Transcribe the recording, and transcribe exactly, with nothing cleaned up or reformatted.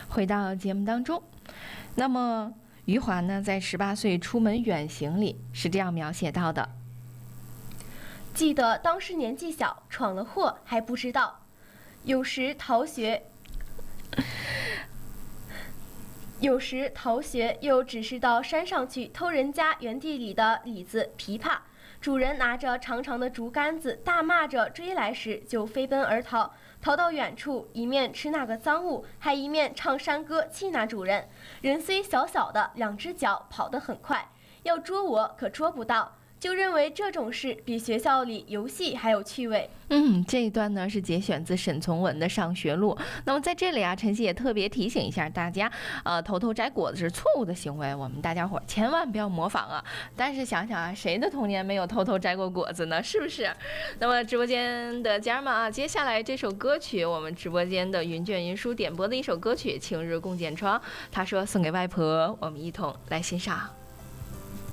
回到节目当中，那么余华呢，在十八岁出门远行里是这样描写到的： 记得当时年纪小，闯了祸还不知道，有时逃学。有时逃学，又只是到山上去偷人家园地里的李子、枇杷。主人拿着长长的竹竿子，大骂着追来时，就飞奔而逃。逃到远处，一面吃那个赃物，还一面唱山歌气那主人。人虽小小的，两只脚跑得很快，要捉我可捉不到。就认为这种事比学校里游戏还有趣味。 嗯，这一段呢是节选自沈从文的《上学录》。那么在这里啊，晨曦也特别提醒一下大家，呃，偷偷摘果子是错误的行为，我们大家伙千万不要模仿啊。但是想想啊，谁的童年没有偷偷摘过果子呢？是不是？那么直播间的家人们啊，接下来这首歌曲，我们直播间的云卷云舒点播的一首歌曲《晴日共剪窗》，他说送给外婆，我们一同来欣赏。